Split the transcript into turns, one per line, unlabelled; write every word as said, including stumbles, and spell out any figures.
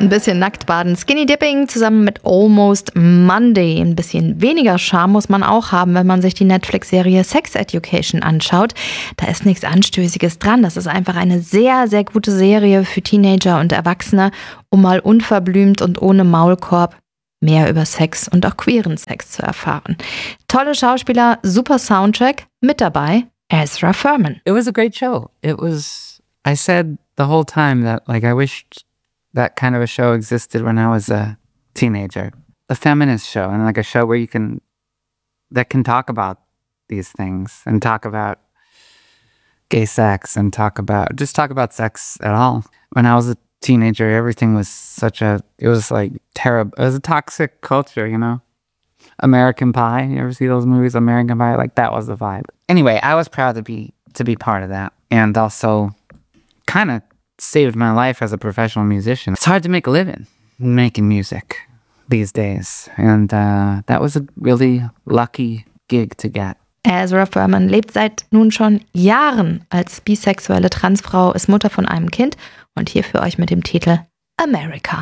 Ein bisschen nackt baden, Skinny Dipping zusammen mit Almost Monday. Ein bisschen weniger Charme muss man auch haben, wenn man sich die Netflix-Serie Sex Education anschaut. Da ist nichts Anstößiges dran. Das ist einfach eine sehr, sehr gute Serie für Teenager und Erwachsene, um mal unverblümt und ohne Maulkorb mehr über Sex und auch queeren Sex zu erfahren. Tolle Schauspieler, super Soundtrack, mit dabei Ezra Furman.
It was a great show. It was, I said the whole time that like I wished that kind of a show existed when I was a teenager. A feminist show, and like a show where you can, that can talk about these things and talk about gay sex and talk about, just talk about sex at all. When I was a teenager, everything was such a, it was like terrible. It was a toxic culture, you know? American Pie, you ever see those movies? American Pie, like that was the vibe. Anyway, I was proud to be, to be part of that. And also kind of saved my life as a professional musician. It's hard to make a living making music these days. And uh, that was a really lucky gig to get.
Ezra Furman lebt seit nun schon Jahren als bisexuelle Transfrau, ist Mutter von einem Kind und hier für euch mit dem Titel America.